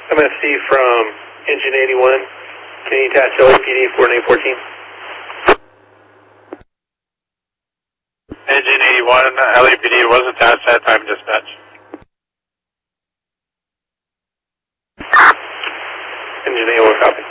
MSC from Engine 81. Can you attach LAPD for an A14? Engine 81, LAPD was attached at time dispatch. Engine 81, copy.